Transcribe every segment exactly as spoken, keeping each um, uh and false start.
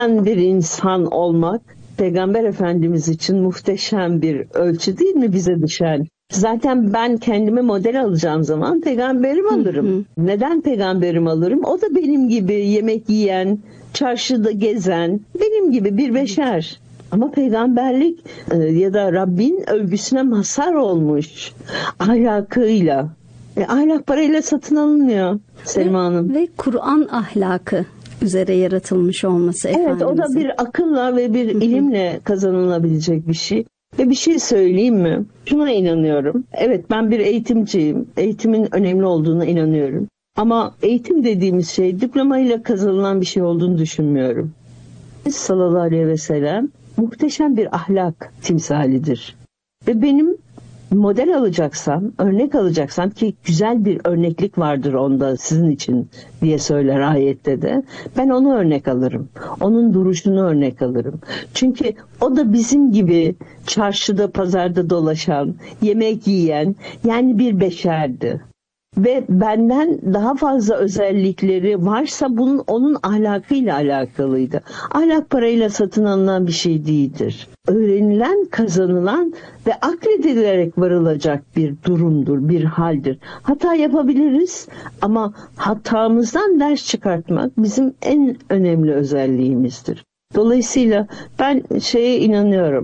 bir insan olmak Peygamber Efendimiz için muhteşem bir ölçü değil mi bize düşen? Zaten ben kendime model alacağım zaman peygamberim alırım. Hı hı. Neden peygamberim alırım? O da benim gibi yemek yiyen, çarşıda gezen, benim gibi bir beşer. Ama peygamberlik e, ya da Rabbin övgüsüne mazhar olmuş ahlakıyla. E, ahlak parayla satın alınmıyor Selma Hanım. Ve Kur'an ahlakı üzere yaratılmış olması Efendimiz'in. Evet, o da bir akılla ve bir ilimle kazanılabilecek bir şey. Ve bir şey söyleyeyim mi? Şuna inanıyorum. Evet, ben bir eğitimciyim. Eğitimin önemli olduğuna inanıyorum. Ama eğitim dediğimiz şey diplomayla kazanılan bir şey olduğunu düşünmüyorum. Sallallahu aleyhi ve sellem muhteşem bir ahlak timsalidir. Ve benim model alacaksam, örnek alacaksam ki güzel bir örneklik vardır onda sizin için diye söyler ayette de. Ben onu örnek alırım. Onun duruşunu örnek alırım. Çünkü o da bizim gibi çarşıda, pazarda dolaşan, yemek yiyen, yani bir beşerdi. Ve benden daha fazla özellikleri varsa bunun onun ahlakıyla alakalıydı. Ahlak parayla satın alınan bir şey değildir. Öğrenilen, kazanılan ve akledilerek varılacak bir durumdur, bir haldir. Hata yapabiliriz ama hatamızdan ders çıkartmak bizim en önemli özelliğimizdir. Dolayısıyla ben şeye inanıyorum,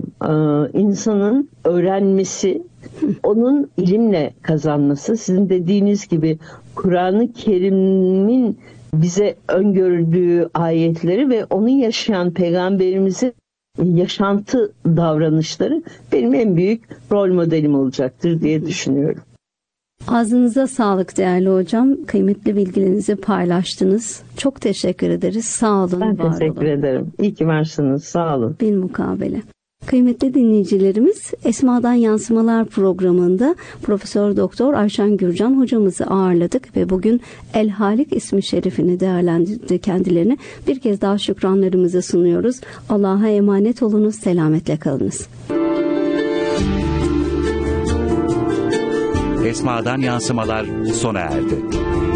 insanın öğrenmesi, onun ilimle kazanması, sizin dediğiniz gibi Kur'an-ı Kerim'in bize öngördüğü ayetleri ve onu yaşayan peygamberimizin yaşantı davranışları benim en büyük rol modelim olacaktır diye düşünüyorum. Ağzınıza sağlık değerli hocam. Kıymetli bilgilerinizi paylaştınız. Çok teşekkür ederiz. Sağ olun. Ben var teşekkür olun. ederim. İyi ki varsınız. Sağ olun. Bilmukabele. Kıymetli dinleyicilerimiz, Esma'dan Yansımalar programında Profesör Doktor Ayşen Gürcan hocamızı ağırladık ve bugün El Halik ismi şerifini değerlendirdi kendilerine. Bir kez daha şükranlarımızı sunuyoruz. Allah'a emanet olunuz, selametle kalınız. Esma'dan Yansımalar sona erdi.